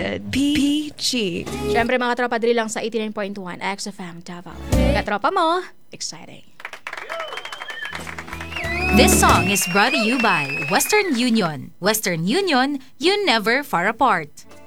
PG. Siyempre mga tropa, dali lang sa 89.1 XFM Davao. Katropa mo, exciting. This song is brought to you by Western Union. Western Union, you never far apart.